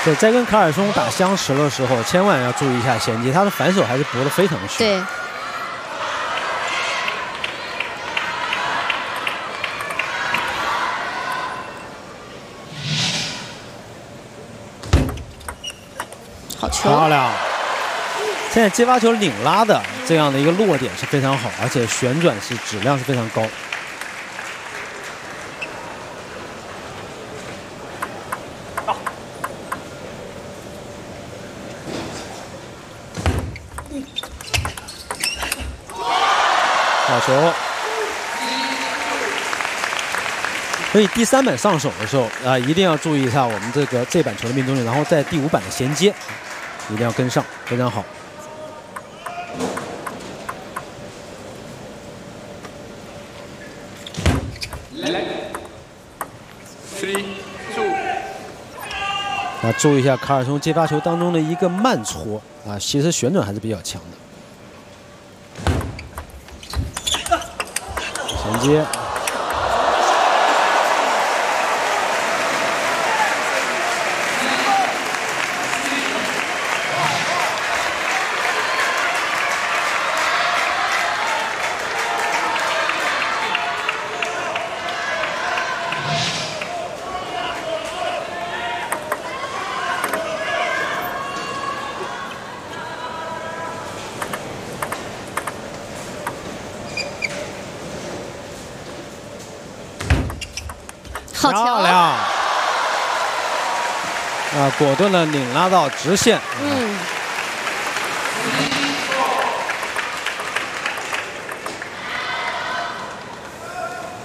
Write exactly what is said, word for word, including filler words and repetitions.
对，在跟卡尔松打相持的时候，千万要注意一下衔接，他的反手还是搏得非常凶。 对。好球！ 漂亮！现在接发球领拉的这样的一个落点是非常好，而且旋转是质量是非常高。好球！所以第三板上手的时候啊、呃，一定要注意一下我们这个这板球的命中率，然后在第五板的衔接一定要跟上，非常好。啊，注意一下卡尔松接发球当中的一个慢搓啊，其实旋转还是比较强的。衔接。漂亮！啊，果断的拧拉到直线。嗯。